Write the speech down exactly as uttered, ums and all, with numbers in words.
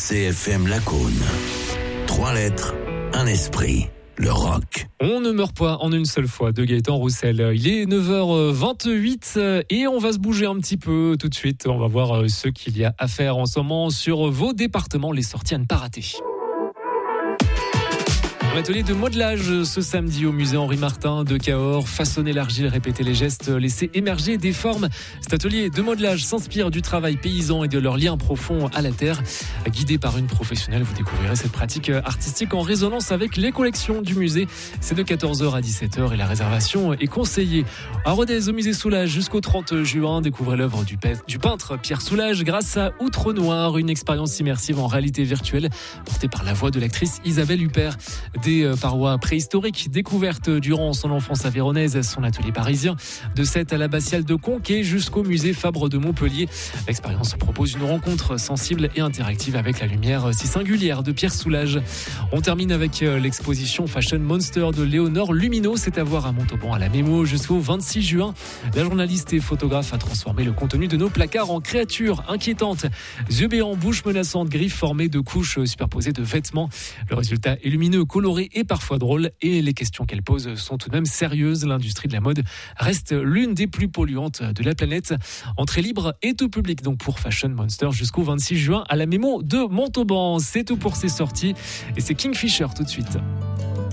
C F M Lacaune. Trois lettres, un esprit. Le rock. On ne meurt pas en une seule fois de Gaëtan Roussel. Il est neuf heures vingt-huit et on va se bouger un petit peu tout de suite. On va voir ce qu'il y a à faire en ce moment sur vos départements, les sorties à ne pas rater. Un atelier de modelage ce samedi au musée Henri Martin de Cahors. Façonner l'argile, répéter les gestes, laisser émerger des formes. Cet atelier de modelage s'inspire du travail paysan et de leur lien profond à la terre. Guidé par une professionnelle, vous découvrirez cette pratique artistique en résonance avec les collections du musée. C'est de quatorze heures à dix-sept heures et la réservation est conseillée. À Rodez, au musée Soulage, jusqu'au trente juin, découvrez l'œuvre du, du peintre Pierre Soulage grâce à Outre Noir, une expérience immersive en réalité virtuelle portée par la voix de l'actrice Isabelle Huppert. Des parois préhistoriques découvertes durant son enfance avéronaise, son atelier parisien, de Sète à l'abbatiale de Conques jusqu'au musée Fabre de Montpellier. L'expérience propose une rencontre sensible et interactive avec la lumière si singulière de Pierre Soulage. On termine avec l'exposition Fashion Monster de Léonore Lumino. C'est à voir à Montauban à la Mémo jusqu'au vingt-six juin. La journaliste et photographe a transformé le contenu de nos placards en créatures inquiétantes. Yeux béants, bouche menaçante, griffes formées de couches superposées de vêtements. Le résultat est lumineux, coloré et parfois drôle, et les questions qu'elle pose sont tout de même sérieuses. L'industrie de la mode reste l'une des plus polluantes de la planète. Entrée libre et tout public donc pour Fashion Monster jusqu'au vingt-six juin à la Mémo de Montauban. C'est tout pour ces sorties et c'est Kingfisher tout de suite.